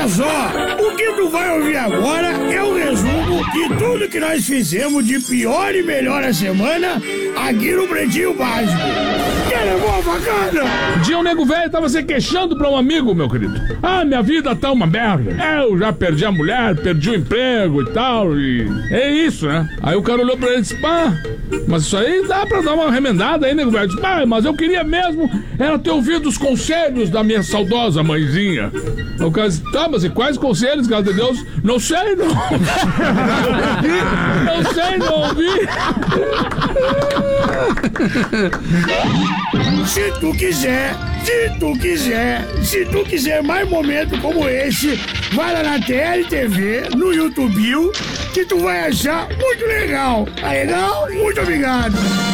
Olha só, o que tu vai ouvir agora é um resumo de tudo que nós fizemos de pior e melhor a semana aqui no Pretinho Básico. Que levou a facada? Um dia um nego velho tava se queixando pra um amigo, meu querido. Ah, minha vida tá uma merda. Eu já perdi a mulher, perdi o emprego e tal, e é isso, né? Aí o cara olhou pra ele e disse, pá, mas isso aí dá pra dar uma remendada aí, nego velho. Disse, pá, mas eu queria mesmo era ter ouvido os conselhos da minha saudosa mãezinha. O cara disse, tá, mas e quais conselhos, graças a Deus? Não sei, não. Não sei, não ouvi. Se tu quiser mais momentos como esse, vai lá na TLTV, no YouTube, que tu vai achar muito legal. Tá legal? Muito obrigado.